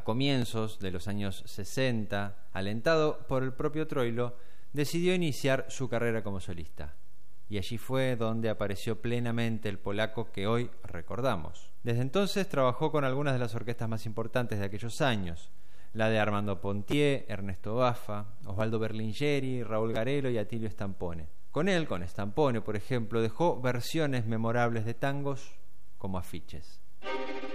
comienzos de los años 60, alentado por el propio Troilo, decidió iniciar su carrera como solista. Y allí fue donde apareció plenamente el polaco que hoy recordamos. Desde entonces trabajó con algunas de las orquestas más importantes de aquellos años, la de Armando Pontier, Ernesto Baffa, Osvaldo Berlingeri, Raúl Garelo y Atilio Stampone. Con él, con Stampone, por ejemplo, dejó versiones memorables de tangos como Afiches.